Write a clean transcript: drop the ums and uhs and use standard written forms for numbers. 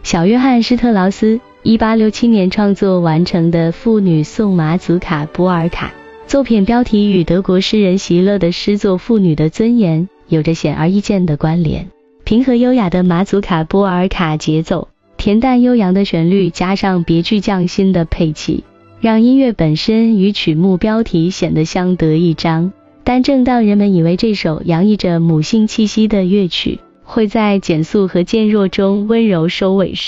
小约翰施特劳斯1867年创作完成的妇女颂马祖卡波尔卡，作品标题与德国诗人席勒的诗作《妇女的尊严》有着显而易见的关联。平和优雅的马祖卡波尔卡节奏，恬淡悠扬的旋律加上别具匠心的配器，让音乐本身与曲目标题显得相得益彰。但正当人们以为这首洋溢着母性气息的乐曲会在减速和渐弱中温柔收尾时，